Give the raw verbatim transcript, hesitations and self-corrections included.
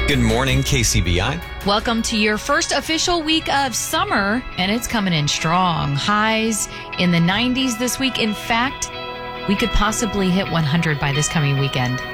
Good morning, K C B I. Welcome to your first official week of summer, and it's coming in strong. Highs in the nineties this week. In fact, we could possibly hit one hundred by this coming weekend.